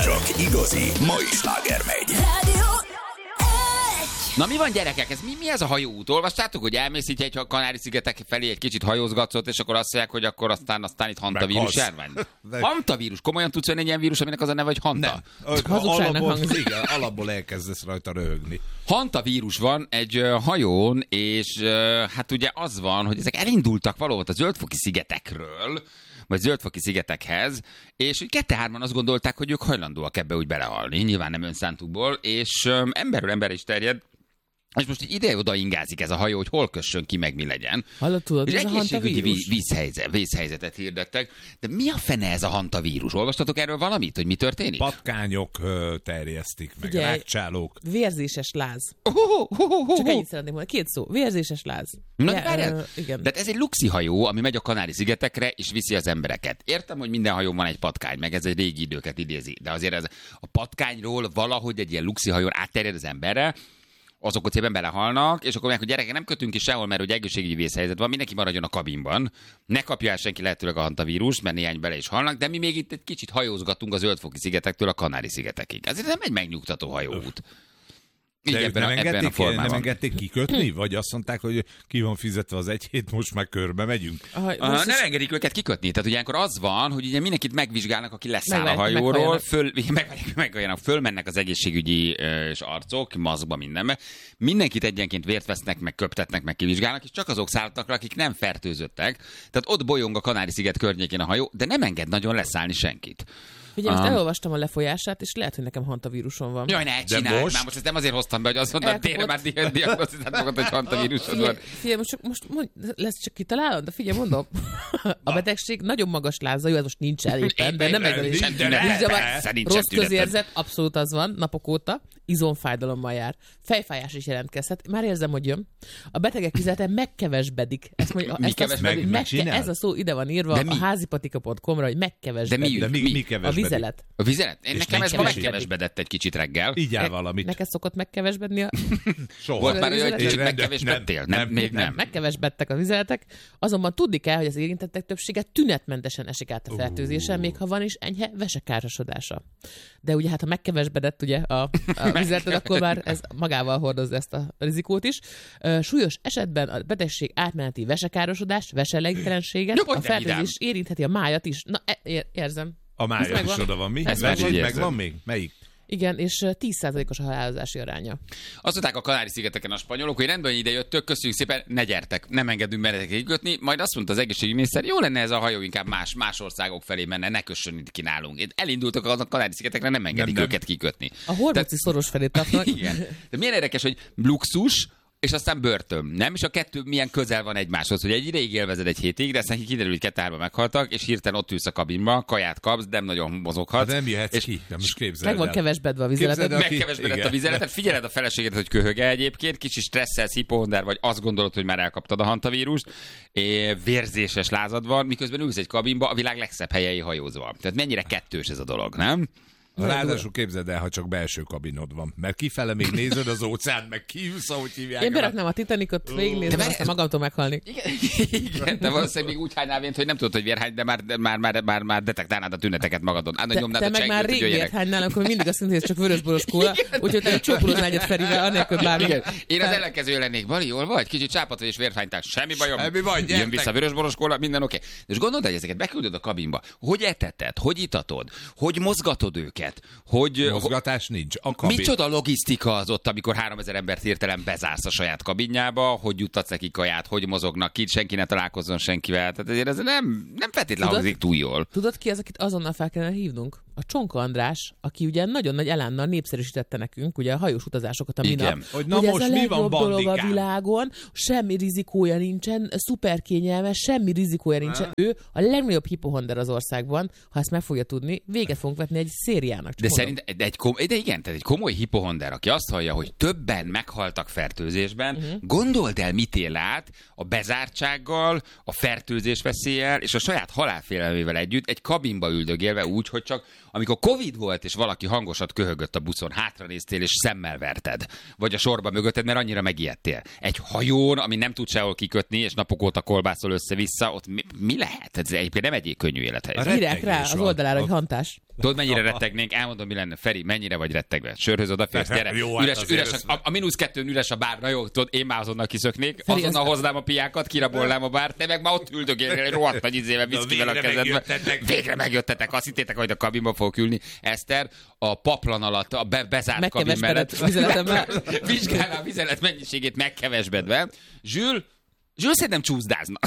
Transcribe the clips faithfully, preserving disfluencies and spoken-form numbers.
Csak igazi mai sláger megy. Na mi van, gyerekek? Ez mi, mi ez a hajóút? Olvastátok, hogy elmész így egy Kanári-szigetek felé, egy kicsit hajózgatszol, és akkor azt mondják, hogy akkor aztán, aztán itt hantavírus járvány. Hantavírus? Komolyan tudsz venni egy ilyen vírus, aminek az a neve, hogy hanta? Alapból, igen, alapból elkezdesz rajta röhögni. Hantavírus van egy uh, hajón, és uh, hát ugye az van, hogy ezek elindultak valahol a Zöld-foki szigetekről, vagy Zöld-foki szigetekhez, és kette-hárman azt gondolták, hogy ők hajlandóak ebbe úgy belehalni, nyilván nem önszántukból, és um, emberről emberre is terjed, és most így ide-oda ingázik ez a hajó, hogy hol kössön ki, meg mi legyen. Hallod, tudod, és ez a hantavírus? Vízhelyzet, vízhelyzetet hirdettek. De mi a fene ez a hantavírus? Olvastatok erről valamit, hogy mi történik? Patkányok ö, terjesztik meg, Figyelj, rákcsálók. Vérzéses láz. Oh, oh, oh, oh, oh. Csak ennyit szeretném mondani. Két szó. Vérzéses láz. Na, ja, várjál. uh, igen. De ez egy luxi hajó, ami megy a Kanári-szigetekre, és viszi az embereket. Értem, hogy minden hajón van egy patkány, meg ez egy régi időket idézi. De azért ez a patkányról valahogy egy ilyen luxi hajón átterjed az emberre, azok ott szépen belehalnak, és akkor mondják, hogy gyerekek, nem kötünk ki sehol, mert hogy egészségügyi vészhelyzet van, mindenki maradjon a kabinban. Ne kapja el senki lehetőleg a hantavírust, mert néhány bele is halnak, de mi még itt egy kicsit hajózgatunk a Zöld-foki szigetektől a Kanári-szigetekig. Ez nem egy megnyugtató hajóút. Így De ebben, nem, a, ebben engedték, a formában. nem engedték kikötni? Vagy azt mondták, hogy ki van fizetve az egy hét, most már körbe megyünk? Aha, Aha, nem is... engedik őket kikötni. Tehát ugye ilyenkor az van, hogy ugye mindenkit megvizsgálnak, aki leszáll meg, a hajóról, meghalljanak. föl, meg, meghalljanak, fölmennek az egészségügyi és arcok, maszkba, mindenbe. Mindenkit egyenként vért vesznek, meg köptetnek, meg kivizsgálnak, és csak azok szálltak, akik nem fertőzöttek. Tehát ott bolyong a Kanári-sziget környékén a hajó, de nem enged nagyon leszállni senkit. Figyelj, most Um, elolvastam a lefolyását, és lehet, hogy nekem hantavírusom van. Jaj, ne csinálj! most? Már most ezt nem azért hoztam be, hogy azt mondod, tényleg már di- diagnosztizáltak, hogy hantavírusod van. Figyelj, most, csak, most mond, lesz csak kitalálod, de figyelj, mondom. A betegség nagyon magas láza, jó, ez most nincs el éppen, de nem Én- ez én- is. nincsen tünete, persze, nincsen Rossz tünete. közérzet, abszolút az van, napok óta, izomfájdalommal jár. Fejfájás is jelentkezhet, már érzem, hogy jön. A betegek kizete megkevesbedik. Ezt mondja, Mi ezt azt kevesbedik? mondja, Meg- megcsinál? ez a szó ide van írva De a mi? házipatika pont com-ra, hogy megkevesbedik. De mi? De mi, Mi? mi A kevesbedik? vizelet. A vizelet? Én És nekem ez ma megkevesbedik. megkevesbedett egy kicsit reggel. Így áll valamit. Neked szokott megkevesbedni a... Soha. Volt már olyan, hogy Én kicsit rendben- megkevésbedtél? nem, Nem, nem, még nem. Megkevesbedtek a vizeletek, azonban tudni kell, hogy az érintettek többsége tünetmentesen esik át a fertőzésen, még ha van is enyhe vesekárosodása. De ugye hát ha megkevesbedett ugye a, a vizeleted, akkor már ez magával hordozza ezt a rizikót is. Ö, Súlyos esetben a betegség átmeneti vesekárosodást, veselégtelenséget, Jó, hogy a nem vidám. fertőzés érintheti a májat is. Na, e- ér- érzem. A Ez mája is megvan. oda van, mi? Ez Meg- már így Megvan érzem. még? Melyik? Igen, és ö, tíz százalékos a halálozási aránya. Azt mondták a Kanári-szigeteken a spanyolok, hogy rendben, hogy ide jöttök, köszönjük szépen, ne gyertek, nem engedünk benneteket kikötni. Majd azt mondta az egészségügyminiszter, jó lenne ez a hajó inkább más, más országok felé menne, ne kössön itt ki nálunk. Itt elindultak a Kanári-szigetekre, nem engedik Nem, nem. őket kikötni. A horvátsi szoros felé tartnak. Igen. De milyen érdekes, hogy luxus, és aztán börtön. Nem? És a kettő milyen közel van egymáshoz, hogy egy ideig élvezed egy hétig, de aztán kiderül, hogy kettő-hárman meghaltak, és hirtelen ott ülsz a kabinba, kaját kapsz, de nem nagyon mozoghatsz. Hát nem jöhetsz és ki, de most képzeld Meg van el. kevesbedve a vizeleted. Képzeld el, aki- Megkevesbedett a igen. vizeletet, figyeled a feleséget, hogy köhöge egyébként, kicsi stresszelsz, hipohonder vagy, azt gondolod, hogy már elkaptad a hantavírust, és vérzéses lázad van, miközben ülsz egy kabinba a világ legszebb helyei hajózva. Tehát mennyire kettős ez a dolog, nem? Ráadásul képzeld el, ha csak belső kabinod van. Mert kifele még nézed az óceánt, meg kiülsz, ahogy hívják. Én beraknám a Titanicot, végignézem, De aztán magamtól meghalni. Igen, igen, de valószínűleg még úgy hánynál vént, hogy nem tudod, hogy vérhány, de már, de már, már, már, már detektálnád a tüneteket magadon. Á, Te, te meg már rég vért hánynál, akkor mindig azt mondod, hogy ez csak vörösboros kóla, úgyhogy te csókolóznál egyet Ferivel, anélkül bármi. Igen. Én az ellenkező lennék. Bali, jól vagy? Kicsit csápat és vérhánytál. Semmi bajom. Semmi baj, Jön gyertek. vissza vörösboros kóla, minden oké. Okay. És gondold, hogy ezeket beküldöd a kabinba. Hogy eteted? Hogy itatod? Hogy mozgatod őket? Hogy Mozgatás nincs. A kabin. micsoda logisztika az ott, amikor háromezer embert hirtelen bezársz a saját kabinjába, hogy juttatsz neki kaját, hogy mozognak ki, senki ne találkozzon senkivel. Tehát ezért ez nem, nem feltétlenül Tudod? hangzik túl jól. Tudod ki az, akit azonnal fel kellene hívnunk? A Csonka András, aki ugye nagyon nagy elánnal népszerűsítette nekünk ugye a hajós utazásokat a Igen. minap. Hogy na Ugye most ez a mi legjobb van, dolog a bandikám? világon, semmi rizikója nincsen, szuper kényelmes, semmi rizikója nincsen. Ő a legnagyobb hipohonder az országban, ha ezt meg fogja tudni, véget fogunk vetni egy szériának. De Csak mondom. szerint, de, egy kom, de igen, tehát egy komoly hipohonder, aki azt hallja, hogy többen meghaltak fertőzésben, uh-huh. gondold el, mit él át a bezártsággal, a fertőzés veszéllyel és a saját halálfélelmével együtt egy kabinba üldögélve úgy, hogy csak amikor Covid volt, és valaki hangosat köhögött a buszon, hátranéztél és szemmel verted, vagy a sorba mögötted, mert annyira megijedtél. Egy hajón, ami nem tud sehol kikötni, és napok óta kolbászol össze-vissza, ott mi, mi lehet? Ez egyébként nem egy könnyű élethelyzet. A Írják rá rettegés az van. oldalára, hogy A- hantás. Tudod, mennyire rettegnénk? Elmondom, mi lenne. Feri, mennyire vagy rettegve? Sörhöz odaférsz, gyere. Jó, hát üres, üres, ez- a, a mínusz kettőn üres a bár. Na jó, tudod, én már azonnal kiszöknék, Feri, azonnal ez- hoznám a piákat, kirabolnám a bárt, te meg már ott üldögélnél egy rohadt nagy izével, viszkivel a végre kezedbe. megjöttetek. Végre megjöttetek. Azt hittétek, hogy a kabinba fogok ülni. Eszter, a paplan alatt, a be, bezárt kabin mellett. Megkevesbedett vizeletemmel. Vizsgálná a vizelet mennyiségét megkevesbedve. Zsül, Zsül szerintem csúszdázna.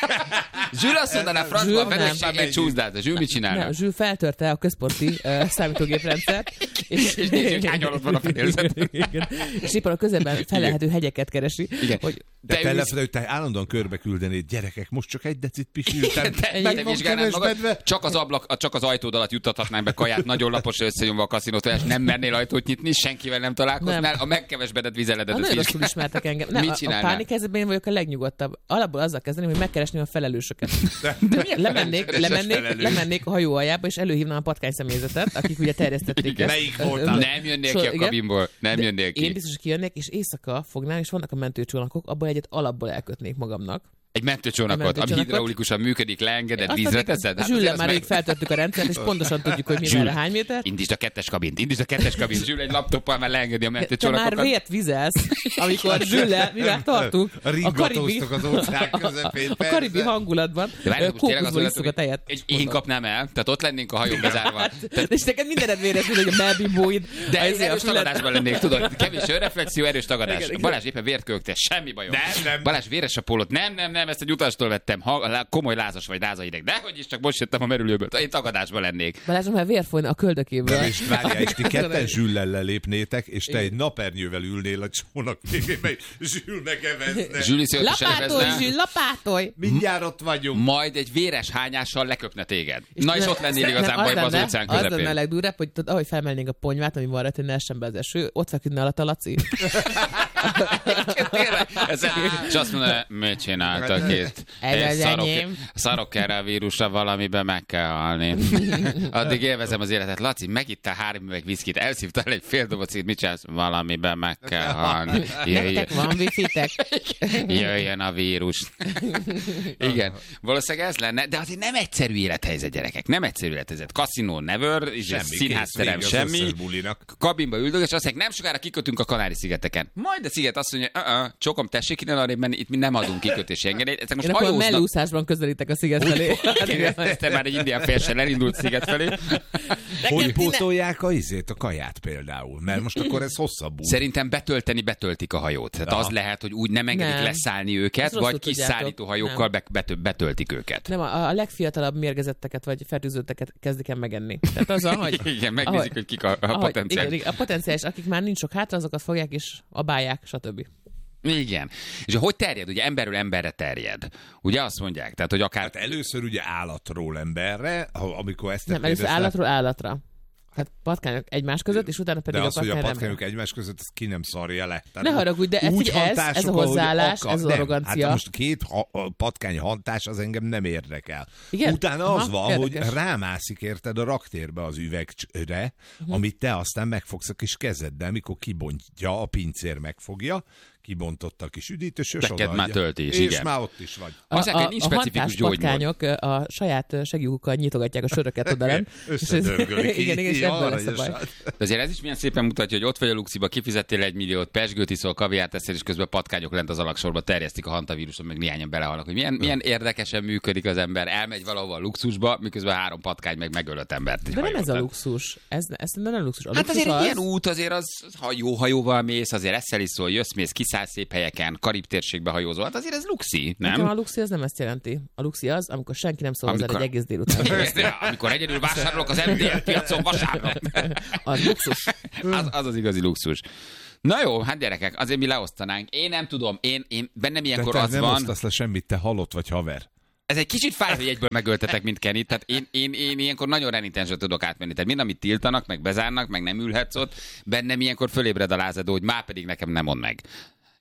Zsül azt mondaná, Zsül francban, nem. feleségét csúszdázna. Zsül mit csinálna? Nem, Zsül feltörte a központi uh, számítógéprendszert, és, És nézzük, hány alatt van a fedélzet. Igen. És éppen a közelben felelhető hegyeket keresi. Igen. Hogy De Te te, ülsz- lefele, hogy te állandóan körbe küldenéd, gyerekek, most csak egy decit pisiltem. Te, Ennyi te van vizsgálnád magad, kevesbedve. csak az, ablak, csak az ajtód alatt juttathatnánk be kaját, nagyon lapos összenyomva a kaszinót, nem mernél ajtót nyitni, senkivel nem találkoznál, Nem. a megkevesbedett vizeledet. nagyon rosszul ismertek engem. Nem, Mit a, a csinálnál? pánikhelyzetben én vagyok a legnyugodtabb. Alapból azzal kezdeném, hogy megkeresném a felelősöket. lemennék, Keresett lemennék, felelős. lemennék a hajó aljába, és előhívnám a patkány személyzetet, akik ugye terjesztették Igen. ezt. Melyik Ö, voltál? ö, Nem jönnél so- ki a igen. kabinból, nem De jönnél ki. Én biztos, hogy kijönnék, és éjszaka fognám, és vannak a mentőcsónakok, abból egyet alapból elkötnék magamnak. Egy mentőcsónakot, Egy ami mentőcsónakot. hidraulikusan működik, leengeded, Azt vízre addig teszed? Hát Zsüllel azért az már meg- rég feltörtük a rendszert, és pontosan tudjuk, hogy mi Zsül, merre hány méter. Indítsd a kettes kabint, indítsd a kettes kabint. Zsül egy laptoppal már leengedi a Te már mentőcsónakokat. vért vizelsz, amikor Zsüllel, mivel tartunk, a karibi, Ringatóztok az óceán közepén, a karibi persze. hangulatban, De várj, most tényleg az kókuszból volt, isszuk a tejet. hogy én kapnám el, tehát ott lennénk a hajón bezárva. Hát, és neked mindened véres, mint hogy a melbimbóid. De a ez izé, a erős fület- tagadásban lennék, tudod? Kevés önreflexió, erős tagadás. Igen, igen. Balázs éppen vért kögte, semmi bajom. Nem, nem. Balázs véres a pólót. Nem, nem, nem, ezt egy utastól vettem. Ha, lá- komoly lázas vagy lázaideg. Dehogy is, csak most jöttem a merülőből. Én tagadásban lennék. Balázsom, már vér folyna a köldökéből. És várjál, és ti ketten Zsüllel lelépnétek, és te egy napernyővel ülnél a csónak végében, és Zsül megevezne. Zsüli szépen is Lapátolj, elvezne, Zsül, lapátolj! Mindjárt ott vagyunk. majd egy véres hányással leköpne téged. Na és nem- ott lennél nem, igazán az bajban az lenne- óceán Az lenne a közepén. legdurvább, hogy tudod, ahogy felmelnénk a ponyvát, ami van rajta, hogy ne essen be az eső, ott feküdne alatt a Laci. Tényleg. Ez- És azt mondja, mit csináltak itt? Ez Én az szarok, enyém. szarok erre a vírusra, valamiben meg kell halni. Addig élvezem az életet. Laci, megittál három üveg viszkit, elszívtál egy fél doboz szét, mit csinálsz? Valamiben meg kell halni. Jöjjön, Nektek van wifi-tek? jöjjön a vírus. Igen, valószínűleg ez lenne, de azért nem egyszerű élethelyzet, gyerekek. Nem egyszerű élethelyzet. Kaszinó, never, Semmi, színházterem, kész, vége az semmi. összes bulinak. Kabinba üldög, és azt mondják, nem sokára kikötünk a Kanári-szigeteken. Majd a sziget azt mondja, uh-uh, csokom, tessék innen arrébb menni, itt mi nem adunk kikötési engedélyt. Ezek most Én akkor a hajóznak. mellúszásban közelítek a sziget felé. Igen, Eszter már egy indián félsel elindult sziget felé. Hogy pótolják a izét, a kaját például? Mert most akkor ez hosszabb út. Szerintem betölteni betöltik a hajót. Tehát Aha. az lehet, hogy úgy nem engedik Nem. leszállni őket, Ezt rosszul vagy kis tudjátok. szállító hajókkal be, betö- betöltik őket. Nem, a, a legfiatalabb mérgezetteket vagy fertőzötteket kezdik el megenni. Tehát az, hogy... Igen, megnézik, ahogy- hogy kik a, a ahogy- potenciál. Igen, igen, a potenciális, akik már nincs sok hátra, azokat fogják és abálják, stb. Igen. És hogy terjed? Ugye emberről emberre terjed. Ugye azt mondják, tehát hogy akár... Hát először ugye állatról emberre, ha- amikor ezt Nem, először állatról állatra. Hát patkányok egymás között, és utána pedig de a az, hogy a patkány patkányok ember. egymás között, ezt ki nem szarja le. Tehát Ne haragudj, de ez- úgy figyelj, ez- ez a hantások, ahogy hozzáállás, akar- ez az nem, arrogancia. Hát most két ha- a patkány hantás az engem nem érdekel. Igen? Utána az Aha, van, érdekes. hogy rámászik érted a raktérbe az üvegre, uh-huh. amit te aztán megfogsz a kis kezeddel, mikor kibontja, a pincér megfogja, kibontotta a kis üdítős, és Neked odaadja. már tölti is, és igen. már ott is vagy. Azt mondják, hogy nincs specifikus hantás gyógymód. patkányok a saját segjukkal nyitogatják a söröket oda lent. és ez- Összedörgölik Igen, igen, és így, ebből lesz a baj. aranyosan. De azért ez is milyen szépen mutatja, hogy ott vagy a Luxiba, kifizettél egy milliót, pesgőt iszol, kaviárt eszel, és közben patkányok lent az alagsorba terjesztik a hantavíruson, meg néhányan belehalnak. Hogy milyen, milyen érdekesen működik az ember. Elmegy valahova a luxusba, miközben három patkány meg megöl öt embert. egy De nem hajón. ez a luxus. Ez, ez nem a luxus. A Hát luxus azért az, ilyen út, azért az, ha jó hajóval mész, azért eszel iszol, jössz, mész, kiszállsz szép helyeken, Karib térségbe hajózol. Hát azért ez luxi, Nekem a nem? luxi az nem ezt jelenti. A luxi az, amikor senki nem szól hozzá Amikor- egy egész délután. De amikor egyedül vásárolok az em dé el piacon vasárnap. Az luxus. Az, az az igazi luxus. Na jó, hát gyerekek, azért mi leosztanánk. Én nem tudom, én, én bennem Te, ilyenkor te az nem van. osztasz le semmit, te halott vagy haver. Ez egy kicsit fáj, hogy egyből megöltetek, mint Kenny. Tehát én, én, én ilyenkor nagyon renitensre tudok átmenni. Tehát mind, amit tiltanak, meg bezárnak, meg nem ülhetsz ott, bennem ilyenkor fölébred a lázadó, hogy már pedig nekem nem mond meg.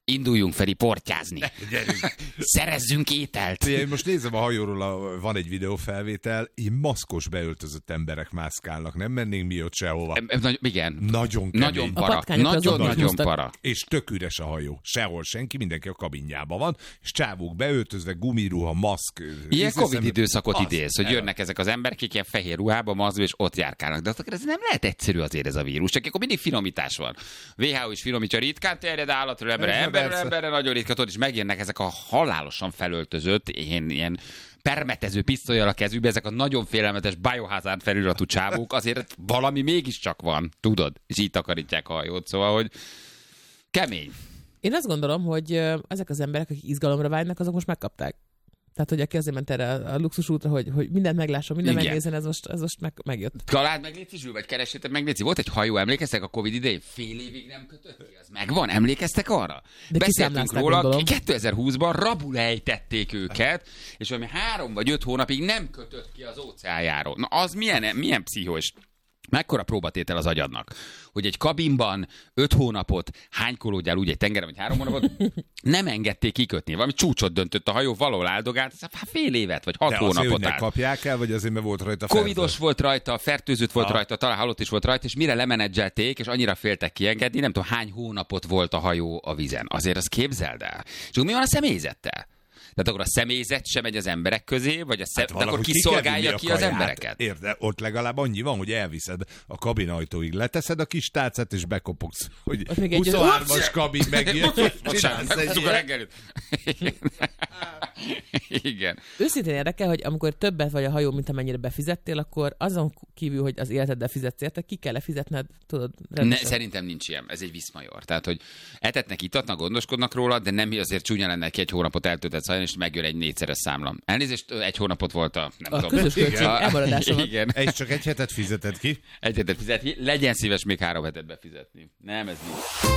Induljunk Feri portyázni. Szerezzünk ételt. Én most nézem a hajóról, a, van egy videófelvétel, én maszkos beöltözött emberek mászkálnak, nem mennénk mi ott sehova. Nagy, igen. Nagyon kemény. Nagyon para. Nagyon-nagyon para. És tök üres a hajó. Sehol senki, mindenki a kabinjában van, és csávók beöltözve, gumiruha, maszk. Ilyen Covid időszakot idéz, hogy el. jönnek ezek az emberek, akik ilyen fehér ruhába, maszkba, és ott járkálnak. De ez nem lehet egyszerű azért ez a vírus, csak akkor mindig finomítás van. vé há o is finomítja, ritkán terjed állatról emberre, emberre, emberre nagyon ritka, és megjönnek ezek a halálosan felöltözött, ilyen, ilyen permetező pisztollyal a kezükbe, ezek a nagyon félelmetes Biohazard feliratú csávók, azért valami mégiscsak van, tudod? És így takarítják a hajót, szóval, hogy kemény. Én azt gondolom, hogy ezek az emberek, akik izgalomra vágynak, azok most megkapták. Tehát, hogy aki azért ment erre a luxus útra, hogy, hogy mindent meglásson, minden megnézzen, ez most, ez most meg, megjött. Találd meg, Léci Zsül, vagy keressétek meg, Léci. Volt egy hajó, emlékeztek a Covid idején? Fél évig nem kötött ki, az megvan? Emlékeztek arra? De beszéltünk róla, gondolom. kétezer-húszban rabul ejtették őket, és valami három vagy öt hónapig nem kötött ki az óceánjáról. Na az milyen, milyen pszichós? Mekkora próbatétel az agyadnak, hogy egy kabinban öt hónapot hánykolódjál úgy egy tengeren, vagy három hónapot, nem engedték kikötni. Valami csúcsot döntött a hajó, valahol áldogált, hát fél évet, vagy hat de hónapot áll. kapják el, vagy azért, mert volt rajta Covidos volt rajta, fertőzött volt ha. rajta, talán halott is volt rajta, és mire lemenedzselték, és annyira féltek kiengedni, nem tudom hány hónapot volt a hajó a vízen. Azért azt képzeld el. És mi van a személyzettel? Tehát akkor a személyzet sem megy az emberek közé, vagy a szem... hát akkor kiszolgálja ki, ki az embereket? Érde, ott legalább annyi van, hogy elviszed a kabinajtóig, leteszed a kis tálcát, és bekopogsz, hogy huszonhármas kabin megjön. Igen. Őszintén érdekel, hogy amikor többet vagy a hajó, mint amennyire befizettél, akkor azon kívül, hogy az életeddel fizetsz érte, ki kell fizetned, tudod? Ne, szerintem nincs ilyen, ez egy viszmajor. Tehát, hogy etetnek, itatnak, gondoskodnak róla, de nem azért csúnya lenne ki egy hónapot eltöltett szajn, és megjön egy négyszeres számla. Elnézést, egy hónapot volt a... Nem a tudom. közös költség elmaradása. Igen. És csak egy hetet fizeted ki. Egy hetet fizet ki, legyen szíves még három hetet befizetni. Nem, ez nincs.